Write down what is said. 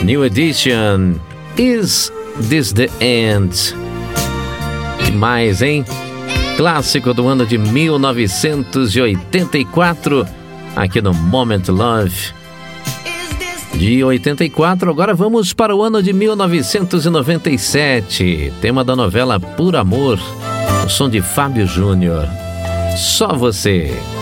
New Edition, Is This The End? Demais, hein? Clássico do ano de 1984, aqui no Moment Love. De 84, agora vamos para o ano de 1997. Tema da novela Por Amor, o som de Fábio Júnior. Só você.